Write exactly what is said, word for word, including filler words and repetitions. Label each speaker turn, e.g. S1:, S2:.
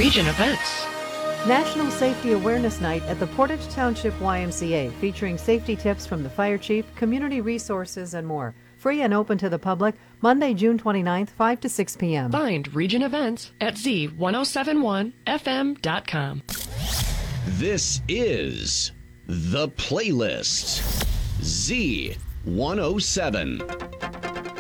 S1: Region Events.
S2: National Safety Awareness Night at the Portage Township Y M C A, featuring safety tips from the fire chief, community resources, and more. Free and open to the public, Monday, June twenty-ninth, five to six p.m.
S1: Find Region Events at Z ten seventy-one F M dot com.
S3: This is The Playlist. Z one oh seven.